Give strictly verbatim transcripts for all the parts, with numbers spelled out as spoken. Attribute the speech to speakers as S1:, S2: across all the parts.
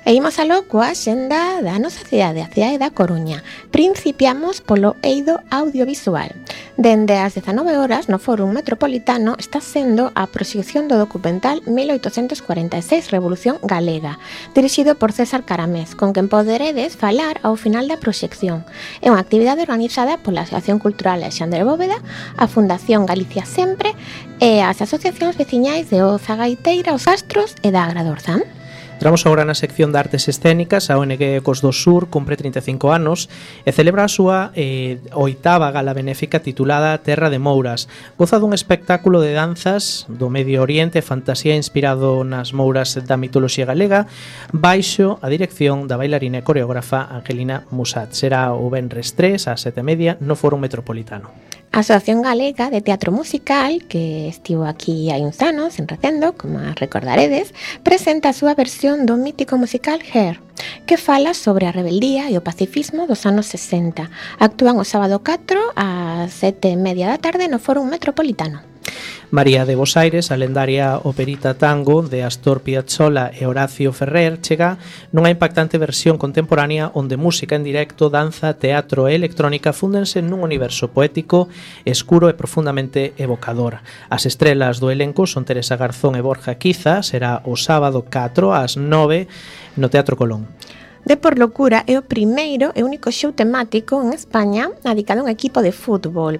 S1: E imos aló coa xenda da nosa cidade, a cidade da Coruña. Principiamos polo eido audiovisual. Dende as dezanove horas no Fórum Metropolitano está sendo a proxección do documental mil oitocentos cuarenta e seis Revolución Galega, dirixido por César Caramés, con quen poderedes falar ao final da proxección. É unha actividade organizada pola Asociación Cultural Alexandre Bóveda, a Fundación Galicia Sempre e as asociacións veciñais de Oza Gaiteira, Os Astros e da Agra do Orzán.
S2: Entramos agora na sección de artes escénicas. A O N G Ecos do Sur cumpre trinta e cinco anos e celebra a súa eh, oitava gala benéfica titulada Terra de Mouras. Goza dun espectáculo de danzas do Medio Oriente, fantasía inspirado nas mouras da mitoloxía galega, baixo a dirección da bailarina e coreógrafa Angelina Musat. Será o venres tres ás sete e media no Fórum Metropolitano.
S1: A Asociación Galega de Teatro Musical, que estivo aquí hai uns anos en Recendo, como recordaredes, presenta a súa versión do mítico musical Hair, que fala sobre a rebeldía e o pacifismo dos anos sesenta. Actúan o sábado catro ás sete e media da tarde no Fórum Metropolitano.
S2: María de Bos Aires, a lendaria operita tango de Astor Piazzolla e Horacio Ferrer, chega nunha impactante versión contemporánea onde música en directo, danza, teatro e electrónica fúndense nun universo poético, escuro e profundamente evocador. As estrelas do elenco son Teresa Garzón e Borja Quiza. Será o sábado catro ás nove no Teatro Colón.
S1: De Por Locura é o primeiro e único show temático en España dedicado a un equipo de fútbol.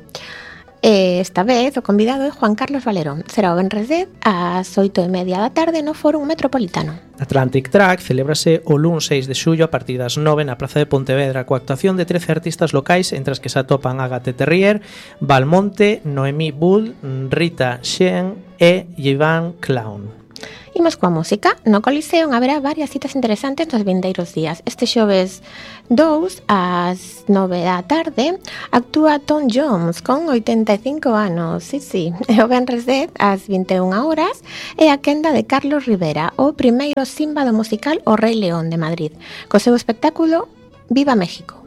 S1: E esta vez o convidado é Juan Carlos Valerón. Será o venres dez ás oito e media da tarde no Fórum Metropolitano.
S2: Atlantic Track celébrase o luns seis de xullo a partir das nove na Praza de Pontevedra coa actuación de trece artistas locais, entre as que se atopan Agathe Terrier, Valmonte, Noemí Bull, Rita Xen e Ivan Clown.
S1: Imos coa música. No Coliseo haberá varias citas interesantes nos vindeiros días. Este xoves dous ás nove da tarde actúa Tom Jones con oitenta e cinco anos. Sí, sí. E o venres dez ás vinte e unha horas é a quenda de Carlos Rivera, o primeiro Simba do musical O Rei León de Madrid, co seu espectáculo Viva México.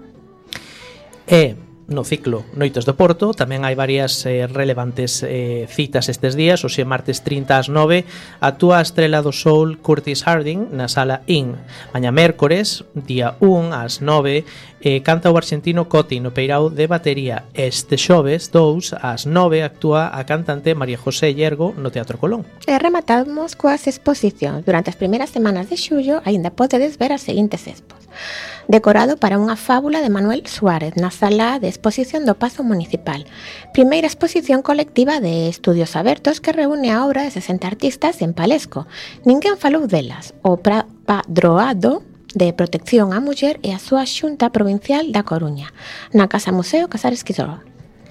S2: E no ciclo Noites do Porto tamén hai varias eh, relevantes eh, citas estes días. Hoxe martes trinta ás nove actúa a estrela do soul Curtis Harding na Sala In. Mañá mércores, día un ás nove, eh, canta o argentino Coti no peirao de batería. Este xoves dous ás nove actúa a cantante María José Llergo no Teatro Colón.
S1: E rematamos coas exposicións. Durante as primeiras semanas de xullo aínda podedes ver as seguintes expos. Decorado para unha fábula de Manuel Suárez na Sala de Exposición do Pazo Municipal. Primeira exposición colectiva de estudios abertos que reúne a obra de sesenta artistas en Palesco. Ninguén falou delas. O Padroado de Protección á Muller e a súa Xunta Provincial da Coruña, na Casa Museo Casares Quisoro.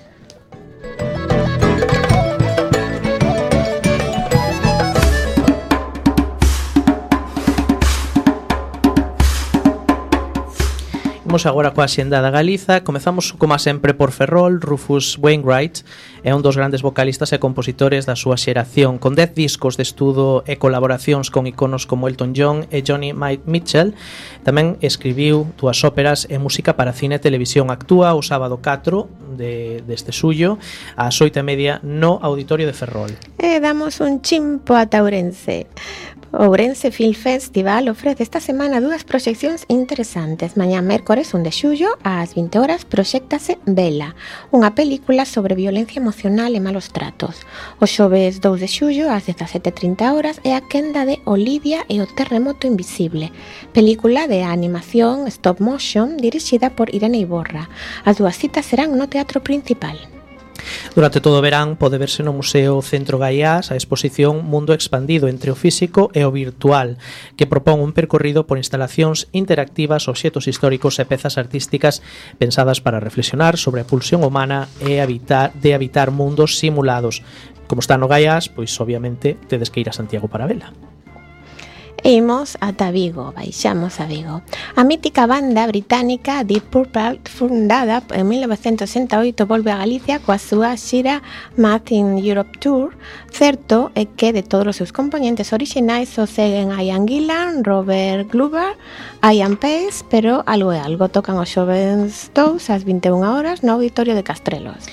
S2: Imos agora coa xenda da Galiza. Comezamos, como sempre, por Ferrol. Rufus Wainwright é un dos grandes vocalistas e compositores da súa xeración, con dez discos de estudo e colaboracións con iconos como Elton John e Johnny Mitchell. Tamén escribiu dúas óperas e música para cine e televisión. Actúa o sábado catro de, deste xullo ás oito e media no Auditorio de Ferrol.
S1: E damos un chimpo a Ourense. O Ourense Film Festival ofrece esta semana dúas proxeccións interesantes. Mañá mércores un de xullo ás vinte horas proxéctase Vela, unha película sobre violencia emocional e malos tratos. O xoves dous de xullo ás dezasete e trinta horas é a quenda de Olivia e o terremoto invisible, película de animación stop motion dirixida por Irene Iborra. As dúas citas serán no Teatro Principal.
S2: Durante todo o verán pode verse no Museo Centro Gaiás a exposición Mundo Expandido entre o físico e o virtual, que propón un percorrido por instalacións interactivas, obxetos históricos e pezas artísticas pensadas para reflexionar sobre a pulsión humana e habitar, de habitar mundos simulados. Como está no Gaiás, pois obviamente tedes que ir a Santiago para vela.
S1: E imos ata Vigo, baixamos a Vigo. A mítica banda británica Deep Purple, fundada en mil novecentos sesenta e oito, volve a Galicia coa súa xira Math in Europe Tour. Certo é que de todos os seus componentes orixinais só seguen Ian Gillan, Robert Glover, Ian Pace, pero algo é algo. Tocan os xovens dous ás vinte e unha horas no Auditorio de Castrelos.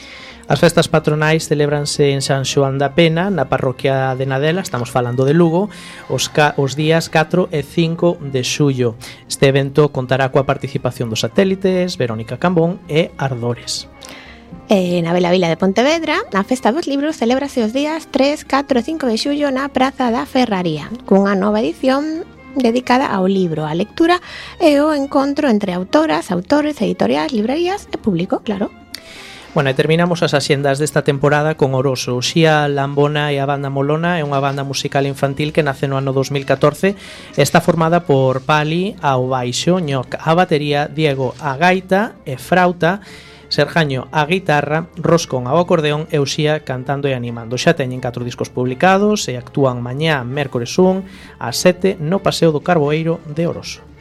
S2: As festas patronais celébranse en San Xoán da Pena, na parroquia de Nadela, estamos falando de Lugo, os, ca- os días catro e cinco de xullo. Este evento contará coa participación dos satélites, Verónica Cambón e Ardores.
S1: E na Bela Vila de Pontevedra, a Festa dos Libros celébrase os días tres, catro e cinco de xullo na Praza da Ferraría, cunha nova edición dedicada ao libro, á lectura e ao encontro entre autoras, autores, editoriais, librerías e público, claro.
S2: Bueno, e terminamos as axendas desta temporada con Oroso. Xía Lambona e a banda Molona é unha banda musical infantil que nace no ano dos mil catorce. Está formada por Pali ao baixo, Ñoc a batería, Diego a gaita e frauta, Serjaño a guitarra, Roscón ao acordeón e Uxía cantando e animando. Xa teñen catro discos publicados e actúan mañá, mércores un, ás sete, no Paseo do Carboeiro de Oroso.